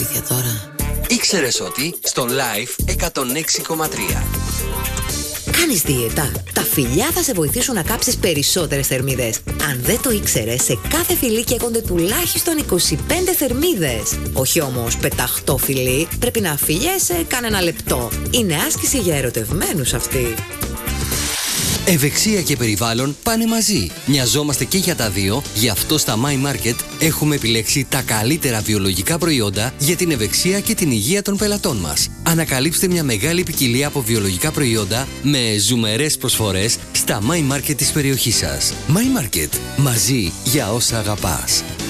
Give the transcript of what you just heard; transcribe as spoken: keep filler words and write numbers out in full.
αλήθεια τώρα. Ήξερες ότι στο Life εκατόν έξι κόμμα τρία. Κάνεις δίαιτα? Τα φιλιά θα σε βοηθήσουν να κάψεις περισσότερες θερμίδες. Αν δεν το ήξερες, σε κάθε φιλί καίγονται τουλάχιστον είκοσι πέντε θερμίδες. Όχι όμως πεταχτό φιλί, πρέπει να φιλιέσαι κανένα λεπτό. Είναι άσκηση για ερωτευμένους αυτή. Ευεξία και περιβάλλον πάνε μαζί. Μοιαζόμαστε και για τα δύο, γι' αυτό στα My Market έχουμε επιλέξει τα καλύτερα βιολογικά προϊόντα για την ευεξία και την υγεία των πελατών μας. Ανακαλύψτε μια μεγάλη ποικιλία από βιολογικά προϊόντα με ζουμερές προσφορές στα My Market της περιοχής σας. My Market. Μαζί για όσα αγαπάς.